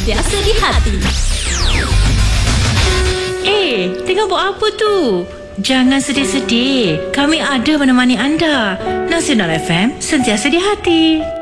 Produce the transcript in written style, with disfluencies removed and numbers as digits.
Sentiasa di hati. Tengah buat apa tu? Jangan sedih-sedih. Kami ada menemani anda. Nasional FM, sentiasa di hati.